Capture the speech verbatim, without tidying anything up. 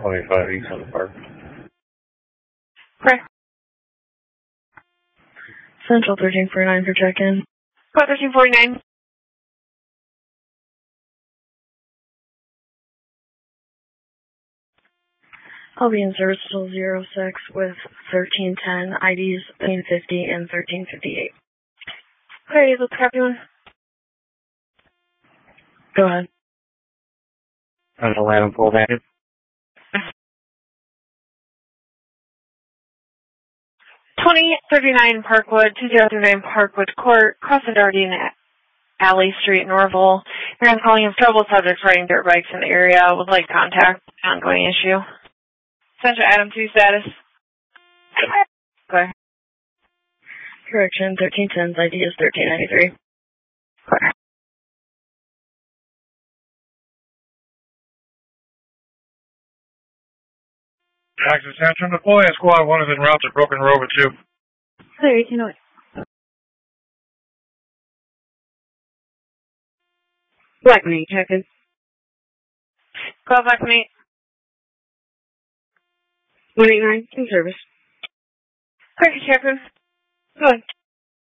twenty-five East on the Park. Correct. Central thirteen forty-nine for check-in. Code thirteen forty-nine. I'll be in service till zero six with thirteen ten, I Ds thirteen fifty and thirteen fifty-eight. Okay, let's copy one. Go ahead. On eleven full active. twenty thirty-nine Parkwood, two zero three nine Parkwood Court, cross the Dardine Alley Street, Norval. You're calling of trouble subjects riding dirt bikes in the area. Would like contact. Ongoing issue. Central Adam two status. Okay. Correction, thirteen tens, I D is thirteen ninety-three. Okay. Access Central, Napoleon Squad one is en route to Broken Rover two. Clear, eighteen oh eight. Black Meat, check-in. Call Black Meat. one eight nine, in service. Quick check-in. Go ahead.